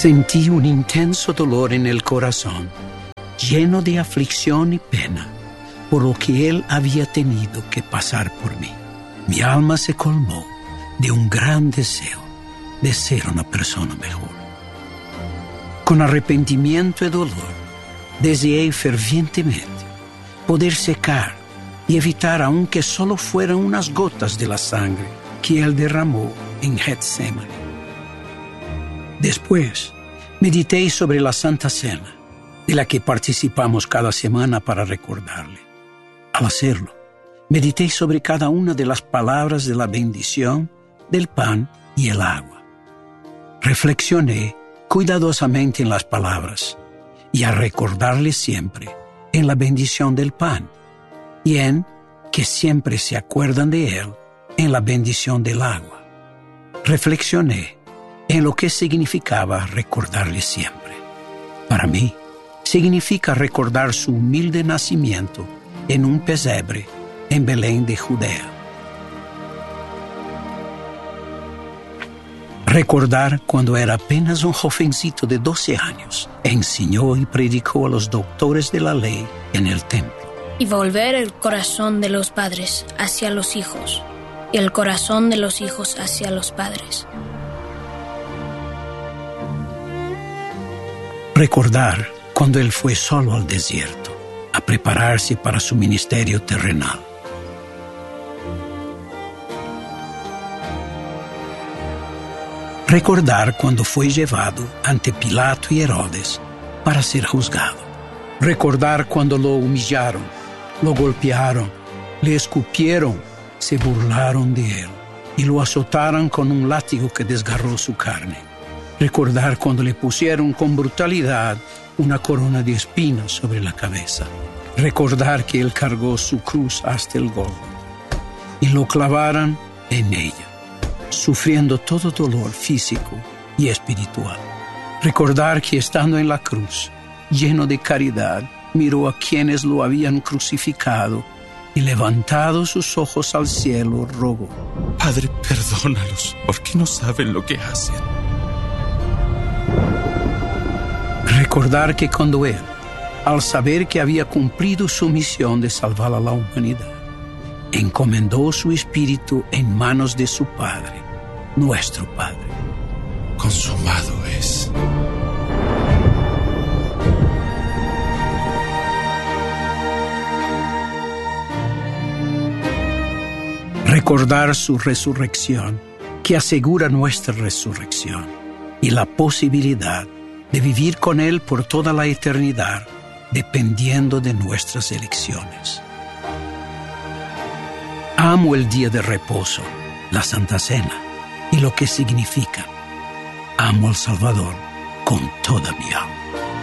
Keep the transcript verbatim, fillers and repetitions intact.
Sentí un intenso dolor en el corazón, lleno de aflicción y pena, por lo que Él había tenido que pasar por mí. Mi alma se colmó de un gran deseo de ser una persona mejor. Con arrepentimiento y dolor, deseé fervientemente poder secar y evitar aunque solo fueran unas gotas de la sangre que Él derramó en Getsemaní. Después, medité sobre la Santa Cena, de la que participamos cada semana para recordarle. Al hacerlo, medité sobre cada una de las palabras de la bendición del pan y el agua. Reflexioné cuidadosamente en las palabras y a recordarle siempre en la bendición del pan y en que siempre se acuerdan de Él en la bendición del agua. Reflexioné en lo que significaba recordarle siempre. Para mí, significa recordar su humilde nacimiento en un pesebre en Belén de Judea. Recordar cuando era apenas un jovencito de doce años, enseñó y predicó a los doctores de la ley en el templo. Y volver el corazón de los padres hacia los hijos, y el corazón de los hijos hacia los padres. Recordar cuando él fue solo al desierto, a prepararse para su ministerio terrenal. Recordar cuando fue llevado ante Pilato y Herodes para ser juzgado. Recordar cuando lo humillaron, lo golpearon, le escupieron, se burlaron de él y lo azotaron con un látigo que desgarró su carne. Recordar cuando le pusieron con brutalidad una corona de espinas sobre la cabeza. Recordar que él cargó su cruz hasta el Gólgota y lo clavaron en ella, sufriendo todo dolor físico y espiritual. Recordar que estando en la cruz, lleno de caridad, miró a quienes lo habían crucificado y levantado sus ojos al cielo, rogó: Padre, perdónalos, porque no saben lo que hacen. Recordar que cuando él, al saber que había cumplido su misión de salvar a la humanidad, encomendó su espíritu en manos de su Padre, nuestro Padre. Consumado es. Recordar su resurrección, que asegura nuestra resurrección, y la posibilidad de vivir con Él por toda la eternidad, dependiendo de nuestras elecciones. Amo el día de reposo, la Santa Cena, y lo que significa. Amo al Salvador con toda mi alma.